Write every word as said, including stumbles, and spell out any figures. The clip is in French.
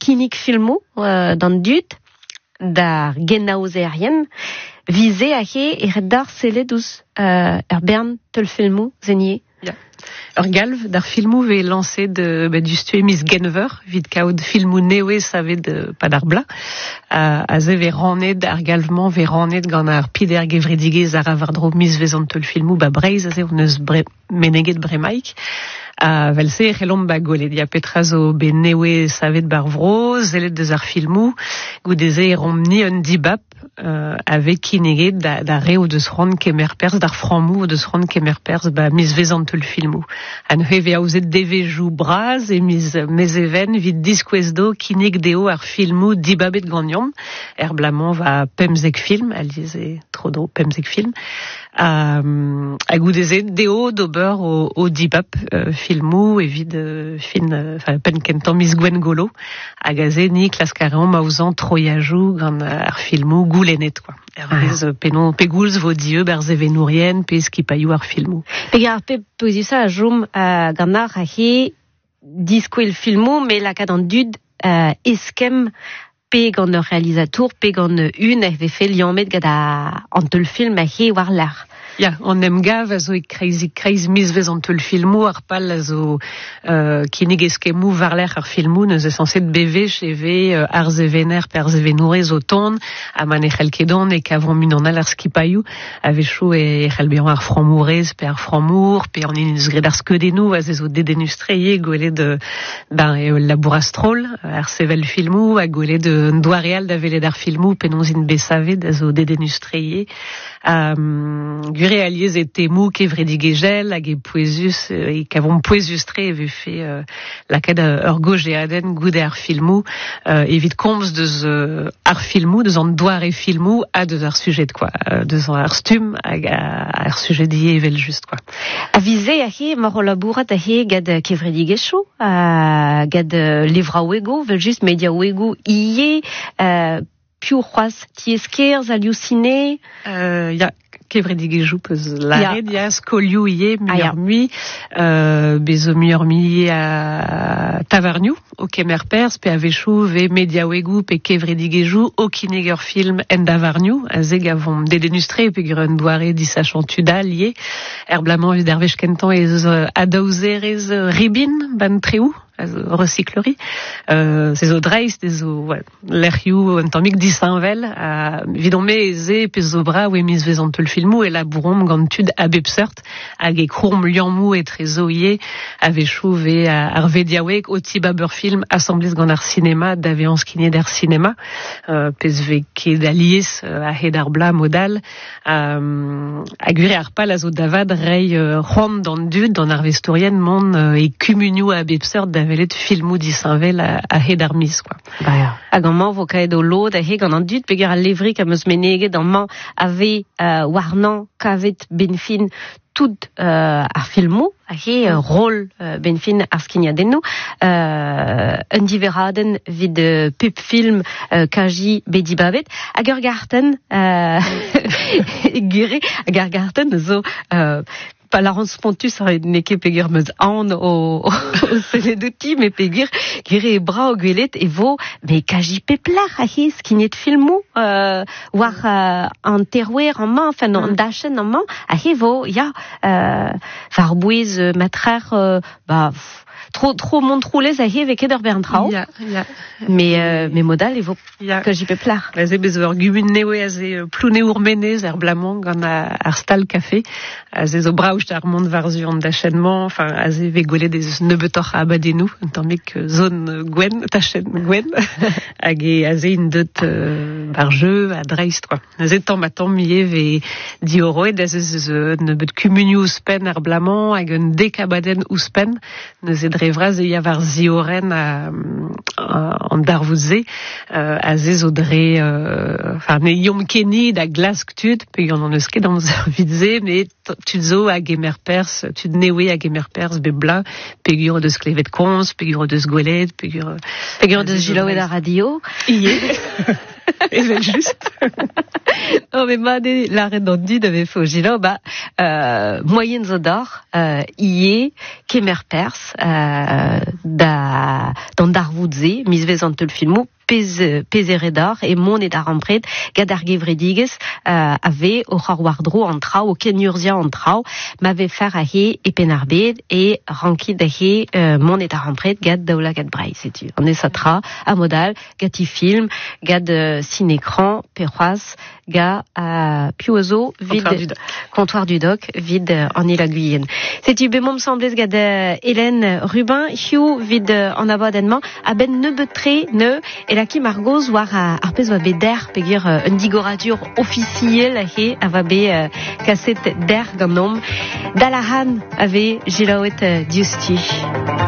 kinik filmo uh, d'an dud d'ar genaozerien vize a he er dar seledouz uh, er bern tel filmo zenie. Ja. Ur galv d'ar filmou ve lancé de bah, du stue Miss Genver vid kaout filmou newe savet de pad ar bla a, a ze ve raned ar galvement ve raned gant ar pider gevredigez ar avardro Miss vezant tel filmou ba breiz a ze on eus bre, meneget bremaik a vel se c'hellom ba golet ya petra zo be newe savet bar vro zelet deus ar filmou goudeze rom ni un dibap euh, avec kineget da, da reo deus ran kemer pers d'ar framou deus ran kemer pers ba Miss vezant tel filmou an heve a ouzet devejou braz e miz mez even vid diskouez do kinig deo ar filmou dibabet gagnon er blamant va pemzek film al dize tro do pemzek film a, a goudeze deo d'ober o, o dibab euh, filmou evit euh, fin enfin euh, pen kentan Miss Gwen Golo a gaze ni klaskareon ma ouzan troyajou gant ar filmou goulenet quoi. Ervez ah. penon pegoulz vo dieu berze venourien pe skipayou ar filmou. Pegar pe poezisa a jom uh, gant ar a he diskouel filmou me la kad an dud uh, eskem pe gant ur realizator pe gant un e ve fe liamet gant an tel film a he war l'ar. Ja, on em gav a zo e crazy crazy mis vezant tel filmou ar pal a zo euh, kinig eskemou var l'er ar filmou neus e sanset beve cheve euh, ar zevener per zevenourez o ton a man e c'helkedon e kavron mun an al ar skipayou a vechou e c'helbion ar framourez pe ar framour pe an in eus gred ar skedenou a ze zo dedenustreie gole de ben e labourastrol ar sevel filmou a gole de doareal da velet ar filmou penons in besavet a zo dedenustreie um, gure aliez e temou kevredigegel hag e poezus e kavon poezustre e ve fe uh, lakad ur goje aden goude ar filmou uh, evit komz deus uh, ar filmou deus an doare filmou a deus ar sujet quoi uh, deus ar stum hag ar sujet die evel just quoi. A vize a he mar o labourat a he gad kevredigechou uh, gad uh, livra ouego vel just media ouego ie uh, piou c'hoaz tieskerz aliousiné euh, ya kevredigejou peus laret ya skolioù ie muiur mui euh, bezo muiur mui a tavarniou o kemer pers pe a vechou ve media ouegou pe kevredigejou o kineg ur film en davarniou a zeg avon dedenustre pe gur un doare disachantuda ie er blamant vid er vech kentan ez uh, adaouzerez uh, ribin ban treou recyclerie euh, c'est zo dreiz des zo ouais, l'erioù un tammig disanvel a vidon me eze pe zo bra oe miz vezant tel filmou e labourom gant tud a bepseurt hag e krourm liammou e trezoie a vechou ve ar vediaoueg o tibab ur film assemblez gant ar cinema da veans kinet ar cinema euh, pez ve ket aliez euh, a hed ar bla modal euh, a gure ar pal a zo davad rei euh, c'hoant d'an dud d'an ar vestorien mon euh, e kumunioù a bepseurt da velet filmou disanvel a, a hed ar mis, quoi. Ba ja. Hag an man vo kaet o lod a he gant an dud peger al levrik a meus meneget an man ave uh, warnan kavet benfin tout uh, ar filmou a he uh, rol uh, benfin ar skignadennou uh, un diveraden vid uh, pep film uh, kaji bedi babet hag ur garten uh, gure hag ar garten zo uh, pa la spontus ar neke peger meus an o, o, o seledouti, me peger gire e bra o gwelet e vo me kaji peplar a he skinet filmou euh, war uh, an terouer an man, enfin an dachen an man a he vo ya euh, var bouez uh, matrer euh, ba trop trop montroulez a he veket ur berntrao ya, ya. me, euh, me modal e vo ya. kaji peplar a ze bezo ur gumun newe a ze ploune ourmenez er blamant gant ar stal café a ze zo braout ar mont varzu an dachennement enfin a ze ve gole des nebetor a abadenou un tammik zone gwen tachen gwen hag e a ze in deut euh, bar jeu a dreist quoi a ze tamm a tamm ie ve di oroed a ze ze nebet kumunioù ouspen ar blamant hag un dek abaden ouspen ne ze drevraz e ya var zioren a, a, an darvouze euh, a ze zo dre enfin euh, ne yom kenid a glask tud pe yon an eus ket an ur vidze me tud zo a gemer pers tud newe a gemer pers be bla pe gur deus klevet komz pe gur deus gwelet pe gur pe gur deus jilaouet a radio ie Et c'est juste. Non, mais ma la redondie de fo gilo, bah, euh, moyen zodor, euh, ié, kemer pers, euh, da, dans darvoudze, mis vezant le filmou, pez, pezeredor, et mon et d'arampred, gadarge vredigues, euh, avait, au rarwardro en trao, au kenurzia en trao, m'avait fait à he, et penarbed, et ranki de he, euh, mon et d'arampred, gad daoula gad brai, c'est-tu. On est satra, à modal, gati film, gad euh, cinécran, perroise, ga à Piozo, vide, comptoir du doc, vide euh, en île à Guyenne. C'est-tu, ben, moi, me semblait, gad euh, Hélène Rubin, Hugh, vide euh, en abonnement, à ben ne betré, ne, et la qui Margos, war à arpez va beder, pegir euh, un digorature officielle, he, ava be euh, cassette d'air, gandom, Dalahan avait, gilaouet, euh, diusti.